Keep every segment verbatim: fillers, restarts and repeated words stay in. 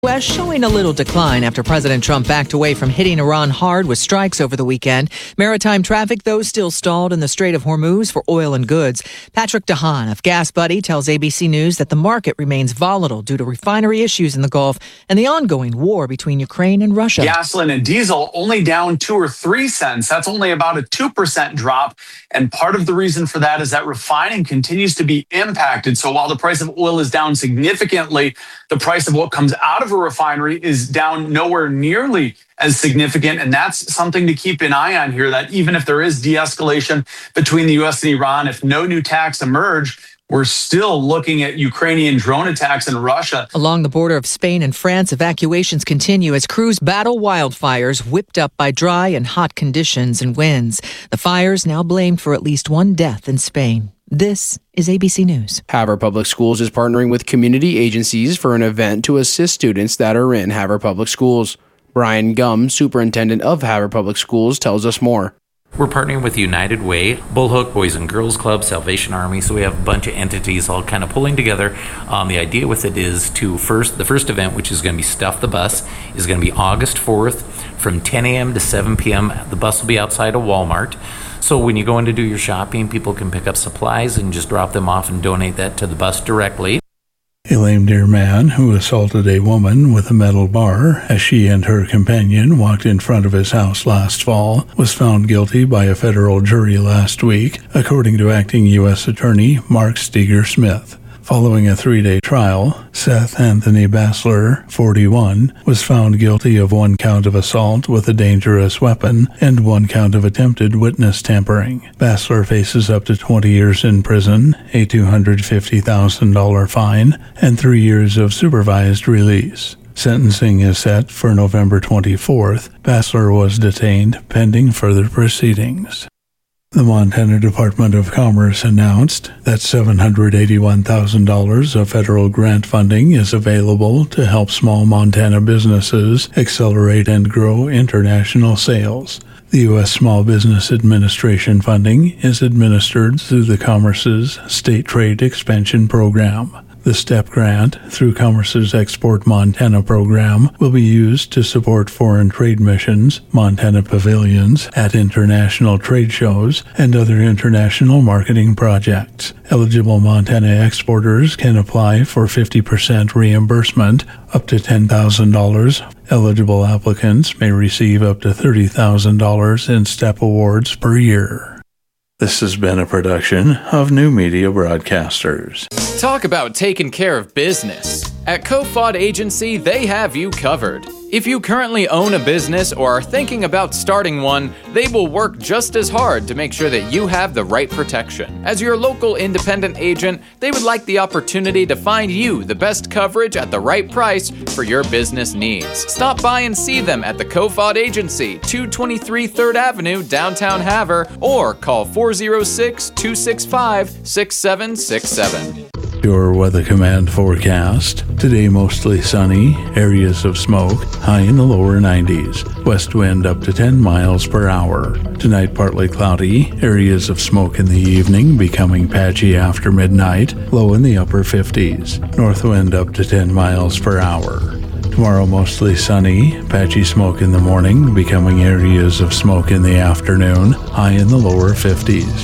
U S showing a little decline after President Trump backed away from hitting Iran hard with strikes over the weekend. Maritime traffic, though, still stalled in the Strait of Hormuz for oil and goods. Patrick DeHaan of Gas Buddy tells A B C News that the market remains volatile due to refinery issues in the Gulf and the ongoing war between Ukraine and Russia. Gasoline and diesel only down two or three cents. That's only about a two percent drop. And part of the reason for that is that refining continues to be impacted. So while the price of oil is down significantly, the price of what comes out of a refinery is down nowhere nearly as significant. And that's something to keep an eye on here, that even if there is de-escalation between the U S and Iran, if no new attacks emerge, we're still looking at Ukrainian drone attacks in Russia. Along the border of Spain and France, evacuations continue as crews battle wildfires whipped up by dry and hot conditions and winds. The fires now blamed for at least one death in Spain. This is A B C News. Havre Public Schools is partnering with community agencies for an event to assist students that are in Havre Public Schools. Brian Gum, superintendent of Havre Public Schools, tells us more. We're partnering with United Way, Bullhook, Boys and Girls Club, Salvation Army, so we have a bunch of entities all kind of pulling together. Um, the idea with it is to first, the first event, which is going to be Stuff the Bus, is going to be August fourth from ten a.m. to seven p.m. The bus will be outside of Walmart. So when you go in to do your shopping, people can pick up supplies and just drop them off and donate that to the bus directly. A lame deer man who assaulted a woman with a metal bar as she and her companion walked in front of his house last fall was found guilty by a federal jury last week, according to acting U S Attorney Mark Steger Smith. Following a three-day trial, Seth Anthony Bassler, forty-one, was found guilty of one count of assault with a dangerous weapon and one count of attempted witness tampering. Bassler faces up to twenty years in prison, a two hundred fifty thousand dollars fine, and three years of supervised release. Sentencing is set for November twenty-fourth. Bassler was detained pending further proceedings. The Montana Department of Commerce announced that seven hundred eighty-one thousand dollars of federal grant funding is available to help small Montana businesses accelerate and grow international sales. The U S Small Business Administration funding is administered through the Commerce's State Trade Expansion Program. The STEP grant, through Commerce's Export Montana program, will be used to support foreign trade missions, Montana pavilions at international trade shows, and other international marketing projects. Eligible Montana exporters can apply for fifty percent reimbursement, up to ten thousand dollars. Eligible applicants may receive up to thirty thousand dollars in STEP awards per year. This has been a production of New Media Broadcasters. Talk about taking care of business. At Kofod Agency, they have you covered. If you currently own a business or are thinking about starting one, they will work just as hard to make sure that you have the right protection. As your local independent agent, they would like the opportunity to find you the best coverage at the right price for your business needs. Stop by and see them at the Kofod Agency, two twenty-three third Avenue, downtown Havre, or call four oh six, two six five, six seven six seven. Your Weather Command forecast. Today mostly sunny, areas of smoke, high in the lower nineties. West wind up to ten miles per hour. Tonight partly cloudy, areas of smoke in the evening, becoming patchy after midnight, low in the upper fifties. North wind up to ten miles per hour. Tomorrow mostly sunny, patchy smoke in the morning, becoming areas of smoke in the afternoon, high in the lower fifties.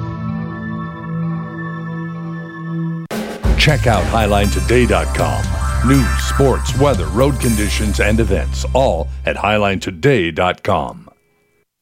Check out Highline Today dot com. News, sports, weather, road conditions, and events, all at Highline Today dot com.